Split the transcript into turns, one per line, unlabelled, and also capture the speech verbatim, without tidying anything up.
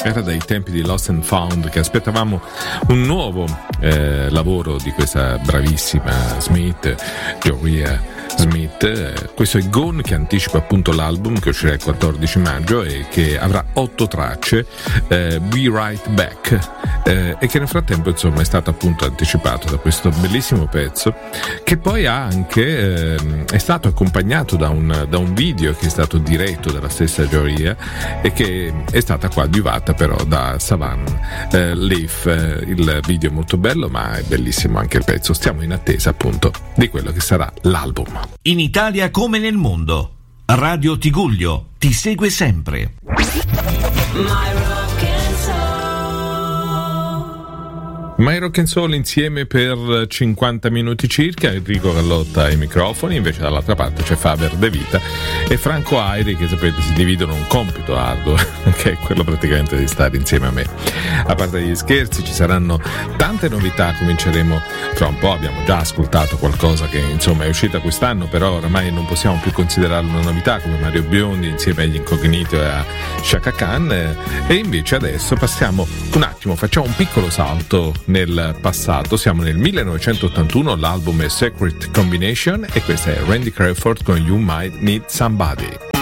Era dai tempi di Lost and Found che aspettavamo un nuovo eh, lavoro di questa bravissima Smith, Joria Smith. Questo è Gone, che anticipa appunto l'album che uscirà il quattordici maggio e che avrà otto tracce, eh, Be Right Back, eh, e che nel frattempo insomma è stato appunto anticipato da questo bellissimo pezzo, che poi ha anche eh, è stato accompagnato da un, da un video che è stato diretto dalla stessa Joria e che è stata coadiuvata però da Savan eh, Leaf. Eh, il video è molto bello, ma è bellissimo anche il pezzo. Stiamo in attesa appunto di quello che sarà l'album.
In Italia come nel mondo, Radio Tigullio ti segue sempre.
My Rock and Soul insieme per cinquanta minuti circa. Enrico Gallotta ai microfoni, invece dall'altra parte c'è Faber De Vita e Franco Airi, che sapete si dividono un compito arduo che è quello praticamente di stare insieme a me. A parte gli scherzi, ci saranno tante novità. Cominceremo fra un po', abbiamo già ascoltato qualcosa che insomma è uscita quest'anno, però oramai non possiamo più considerarlo una novità, come Mario Biondi insieme agli Incognito e a Chaka Khan. E invece adesso passiamo un attimo, facciamo un piccolo salto nel passato. Siamo nel millenovecentottantuno, l'album è Secret Combination e questa è Randy Crawford con You Might Need Somebody.